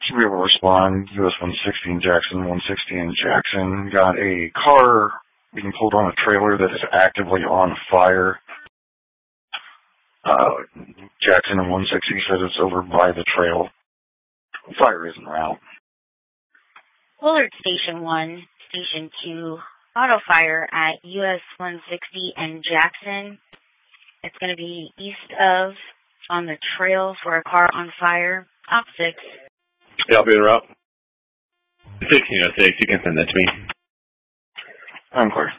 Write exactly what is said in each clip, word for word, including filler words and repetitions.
We will respond. U S one sixty in Jackson, one sixty in Jackson. Got a car being pulled on a trailer that is actively on fire. Uh, Jackson and one sixty says it's over by the trail. Fire isn't out. Willard Station one, Station two, auto fire at U S one sixty and Jackson. It's going to be east of, on the trail for a car on fire. Op six. Yeah, I'll be en route. sixteen oh six, you can send that to me. I'm clear.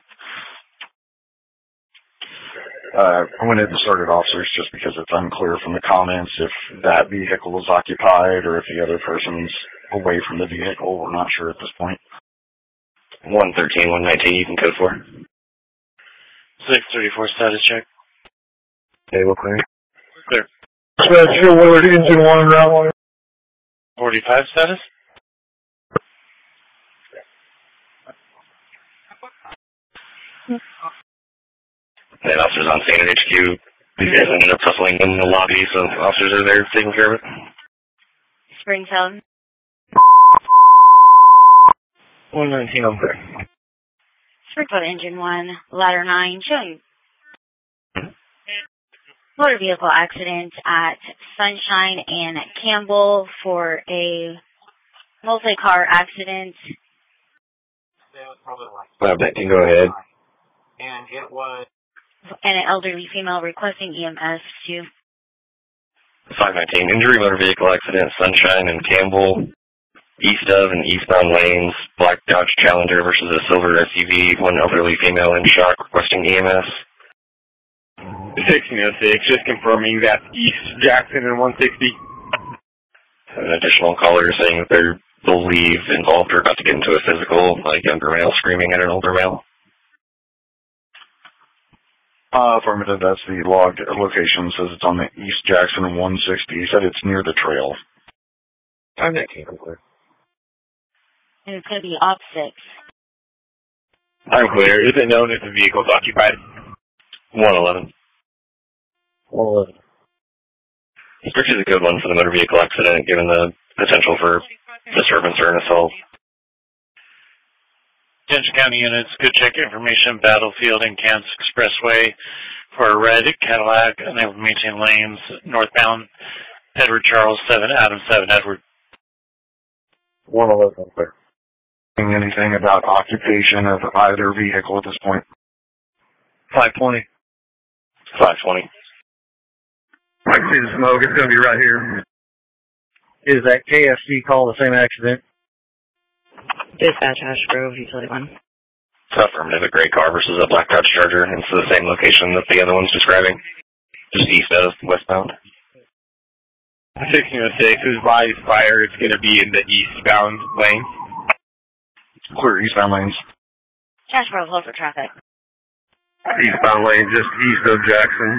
Uh, I went ahead and started officers just because it's unclear from the comments if that vehicle is occupied or if the other person's away from the vehicle. We're not sure at this point. one thirteen, one nineteen, you can code for. six thirty-four status check. Okay, we'll clear. Clear. That's your Willard engine one route one. forty-five status? And officers on scene at H Q. These guys ended up tussling in the lobby, so officers are there taking care of it. Springfield. one nineteen, I'm clear. Springfield Engine one, Ladder nine, showing motor vehicle accident at Sunshine and Campbell for a multi-car accident. five nineteen, go ahead. And it was... And an elderly female requesting E M S to... five nineteen, injury motor vehicle accident, Sunshine and Campbell, east of and eastbound lanes, black Dodge Challenger versus a silver S U V, one elderly female in shock requesting E M S. sixteen oh six, just confirming that's East Jackson and one sixty. An additional caller saying that they're believe involved or about to get into a physical, like younger male screaming at an older male. Uh, affirmative, that's the logged location. Says it's on the East Jackson and one sixty. He said it's near the trail. five nineteen, I'm clear. And it's going to be op six. I'm clear. Is it known if the vehicle is occupied? one eleven. one eleven. Strict is a good one for the motor vehicle accident, given the potential for disturbance or an assault. Attention County units, good check information, Battlefield and Kansas Expressway for a red Cadillac, unable to maintain lanes, northbound, Edward Charles seven, Adam seven, Edward. one eleven, clear. Anything about occupation of either vehicle at this point? five twenty. five twenty. I can see the smoke. It's going to be right here. Is that K F C call the same accident? Dispatch Ash Grove, Utility one. It's affirmative, a gray car versus a black Dodge Charger. It's the same location that the other one's describing, just east of westbound. sixteen oh six, whose body's fire, it's going to be in the eastbound lane. Clear eastbound lanes. Ash Grove, hold for traffic. Eastbound lane, just east of Jackson.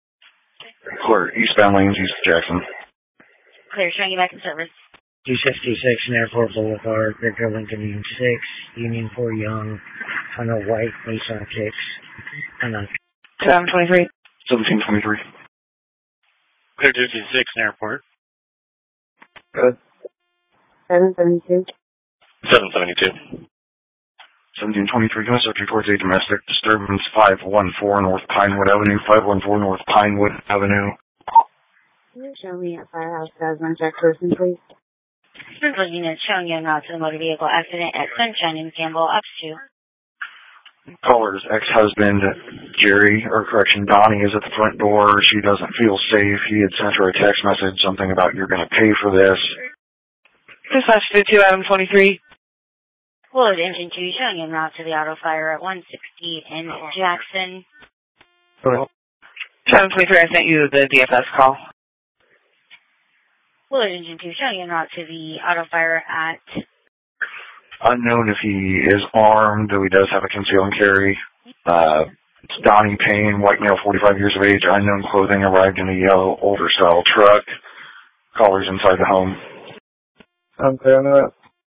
Clear eastbound lanes, east of Jackson. Clear, showing you back in service. two sixty-six in Airport Boulevard, Victor Lincoln Union six, Union four Young, on a white Nissan Kicks, and a seven twenty-three. seventeen twenty-three. Clear fifty-six in Airport. Good. seven seventy-two. seven seventy-two. seventeen twenty-three, can I search towards a domestic disturbance, five one four North Pinewood Avenue, five one four North Pinewood Avenue. Can you show me at Firehouse Jasmine check person, please? Springfield unit showing you not to the motor vehicle accident at Sunshine and Campbell, up to. Caller's ex-husband, Jerry, or correction, Donnie, is at the front door. She doesn't feel safe. He had sent her a text message, something about you're going to pay for this. Dispatch fifty-two, Adam twenty-three. Willard Engine two showing you not to the auto fire at one sixty in Jackson. seven twenty-three, I sent you the D F S call. Willard Engine two showing you not to the auto fire at... Unknown if he is armed, though he does have a conceal and carry. Uh, it's Donnie Payne, white male, forty-five years of age, unknown clothing, arrived in a yellow, older style truck. Caller's inside the home. I'm clear on that.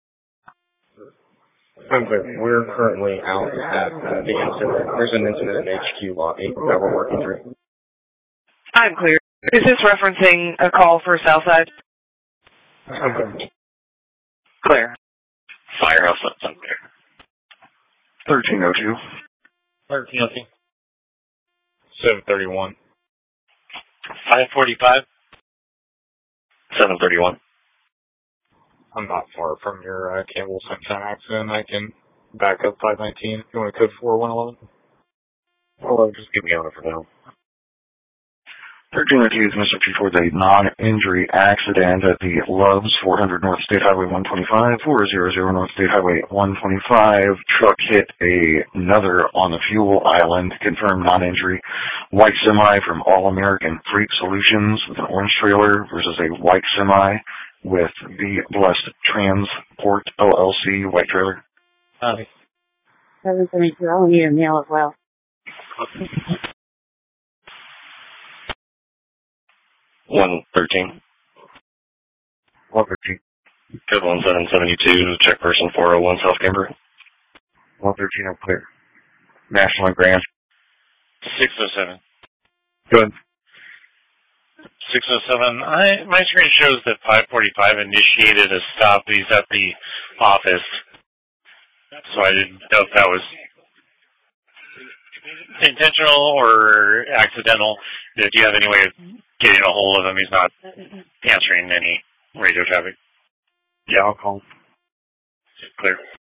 I'm clear. We're currently out at uh, the incident. There's an incident in H Q Lot eight that we're working through. I'm clear. Is this referencing a call for Southside? I'm clear. Clear. Firehouse, that's unclear. thirteen oh two. thirteen oh two. seven thirty-one. five forty-five. seven thirty-one. I'm not far from your uh, Campbell Sunshine accident. I can back up five nineteen. You want to code four one eleven? Well, just give me on it for now. thirteen oh two is Mister P for the non-injury accident at the Loves, four hundred North State Highway one twenty-five, four hundred North State Highway one twenty-five. Truck hit a, another on the fuel island, confirmed non-injury. White semi from All American Freight Solutions with an orange trailer versus a white semi with the Blessed Transport L L C white trailer. Copy. seven seventy-two. I'll need a mail as well. one thirteen. one thirteen. Code one seven seventy-two, check person four oh one South Camber. one thirteen, I'm clear. National and Grand. six oh seven. Good. six oh seven. I, my screen shows that five forty-five initiated a stop. He's at the office. So I didn't know if that was intentional or accidental. Do you have any way of getting a hold of him? He's not answering any radio traffic. Yeah, I'll call him. Clear.